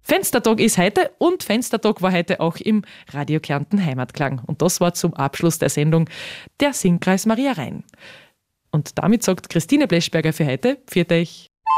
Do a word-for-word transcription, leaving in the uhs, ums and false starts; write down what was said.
Fenstertag ist heute und Fenstertag war heute auch im Radio Kärnten Heimatklang. Und das war zum Abschluss der Sendung der Singkreis Maria Rhein. Und damit sagt Christine Bleschberger für heute, pfiat euch.